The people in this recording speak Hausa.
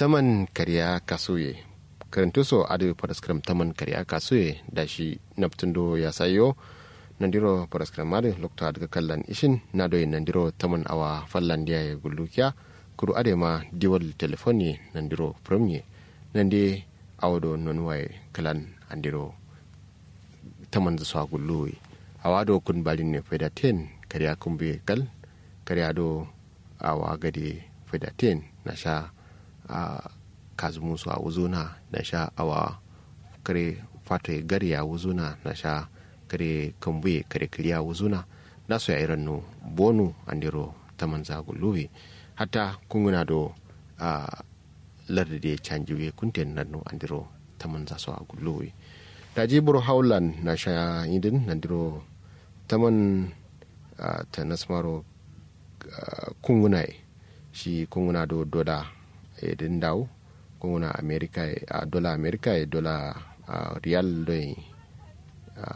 taman kariya kasuye karantu so adu paraskram taman kariya kasuye da shi naptundo ya sayo nandiro paraskram madu lokta daga kallan ishin na doyin nandiro taman awa fallandiya ya gullukiya kuru adema diwal telefoni nandiro premier nande awdo nonwai kalan andiro taman zuwa gulluwi awado kun balin ne feda 10 kariya kumbe kal kariya do awa gade feda 10 na sha a kazumu su a wuzuna na sha awa kare fata gari ya wuzuna na sha kare kambuye kare kiriya wuzuna na su ya iran no bonu andiro taman zaguluwi hata kunguna do a lardi da canjiwe kunten nanno andiro taman za su a guluwi da jiburu haulan na sha yidin nandiro taman ta nasmaro kunguna shi kunguna do doda edin dawo kunguna america a dola america e dola real do